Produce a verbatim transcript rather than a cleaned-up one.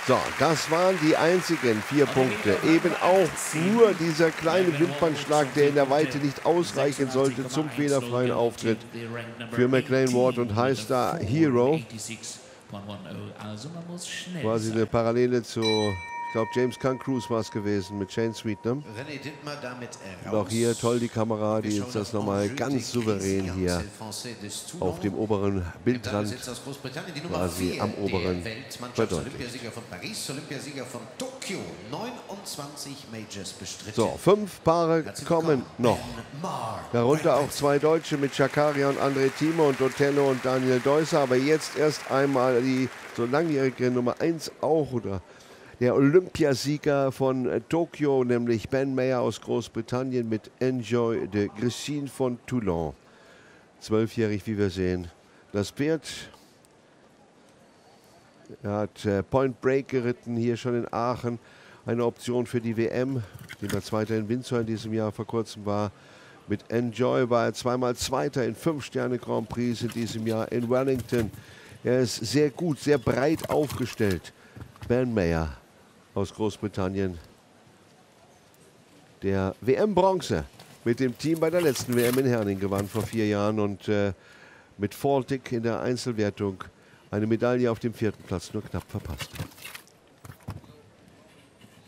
So, das waren die einzigen vier Punkte. Eben auch nur dieser kleine Wimpernschlag, der in der Weite nicht ausreichen sollte zum fehlerfreien Auftritt für McLean Ward und Highstar Hero. Quasi eine Parallele zu, ich glaube, James Caan Cruz war es gewesen mit Shane Sweetnam. Und auch hier toll die Kamera, die jetzt das nochmal ganz souverän hier auf dem oberen Bildrand, quasi am oberen, verdeutlicht. So, fünf Paare kommen noch. Darunter auch zwei Deutsche mit Chakaria und André Thieme und Otello und Daniel Deusser. Aber jetzt erst einmal die so langjährige Nummer eins auch, oder der Olympiasieger von äh, Tokio, nämlich Ben Mayer aus Großbritannien mit Enjoy de Grisine von Toulon. Zwölfjährig, wie wir sehen. Das Pferd, er hat äh, Point Break geritten, hier schon in Aachen. Eine Option für die W M, die er Zweiter in Windsor in diesem Jahr vor kurzem war. Mit Enjoy war er zweimal Zweiter in fünf Sterne Grand Prix in diesem Jahr in Wellington. Er ist sehr gut, sehr breit aufgestellt. Ben Mayer aus Großbritannien, der W M-Bronze mit dem Team bei der letzten W M in Herning gewann vor vier Jahren und äh, mit Faltic in der Einzelwertung eine Medaille auf dem vierten Platz nur knapp verpasst.